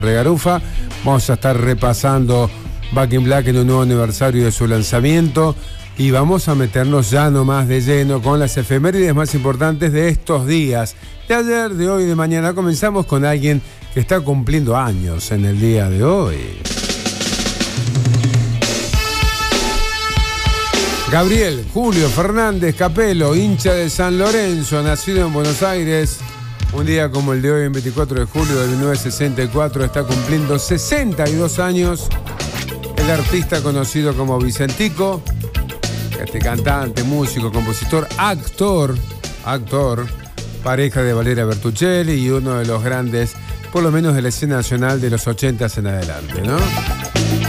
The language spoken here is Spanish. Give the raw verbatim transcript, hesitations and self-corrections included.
Regarufa. Vamos a estar repasando Back in Black en un nuevo aniversario de su lanzamiento y vamos a meternos ya nomás de lleno con las efemérides más importantes de estos días, de ayer, de hoy, de mañana. Comenzamos con alguien que está cumpliendo años en el día de hoy. Gabriel Julio Fernández Capelo, hincha de San Lorenzo, nacido en Buenos Aires. Un día como el de hoy, en veinticuatro de julio de mil novecientos sesenta y cuatro, está cumpliendo sesenta y dos años el artista conocido como Vicentico, este cantante, músico, compositor, actor, actor, pareja de Valeria Bertuccelli y uno de los grandes, por lo menos de la escena nacional de los ochentas en adelante, ¿no?